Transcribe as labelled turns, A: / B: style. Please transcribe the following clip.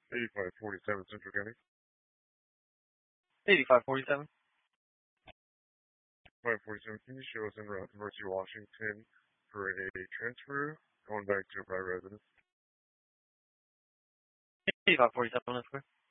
A: 8547 Central County.
B: 8547.
A: 547, can you show us en route to Mercy, Washington for a transfer going back to a private residence?
B: 8547, that's clear.